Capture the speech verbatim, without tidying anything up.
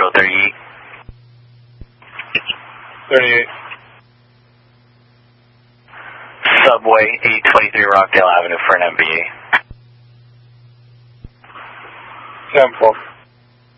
schedule thirty-eight. thirty-eight. Subway, eight twenty-three Rockdale Avenue for an M B A. ten four.